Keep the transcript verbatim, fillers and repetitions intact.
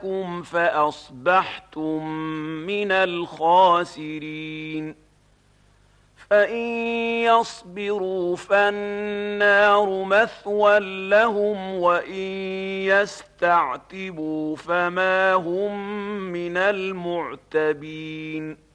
لكم فأصبحتم من الخاسرين فإن يصبروا فالنار مثوى لهم وإن يستعتبوا فما هم من المعتبين